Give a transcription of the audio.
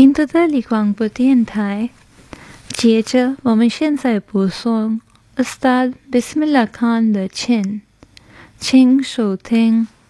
印度的立广播电台。接着，我们现在播送 Ustad Bismillah Khan 的请收听。